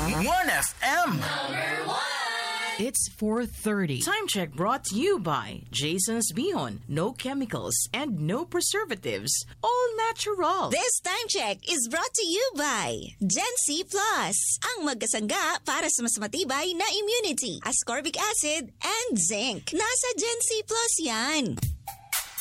1FM. It's 4:30. Time check brought to you by Jason's Bihon. No chemicals and no preservatives. All natural. This time check is brought to you by Gen C Plus. Ang magkasangga para sa mas matibay na immunity, ascorbic acid and zinc. Nasa Gen C Plus yan.